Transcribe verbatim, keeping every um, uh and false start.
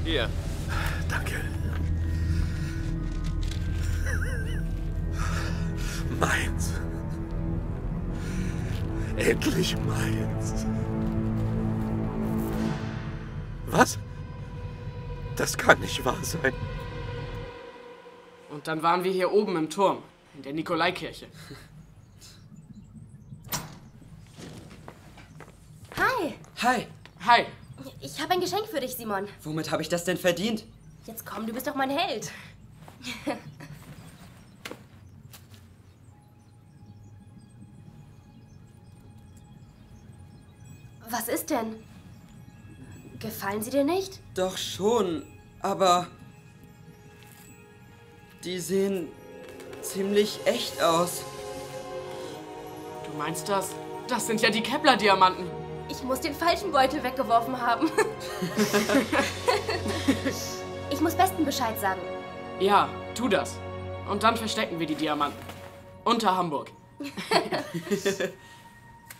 Hier. Danke. Meins. Endlich meins. Was? Das kann nicht wahr sein. Und dann waren wir hier oben im Turm, in der Nikolaikirche. Hi. Hi. Hi. Ich habe ein Geschenk für dich, Simon. Womit habe ich das denn verdient? Jetzt komm, du bist doch mein Held. Was ist denn? Gefallen sie dir nicht? Doch schon, aber die sehen ziemlich echt aus. Du meinst das? Das sind ja die Kepler-Diamanten. Ich muss den falschen Beutel weggeworfen haben. Ich muss Besten Bescheid sagen. Ja, tu das. Und dann verstecken wir die Diamanten. Unter Hamburg.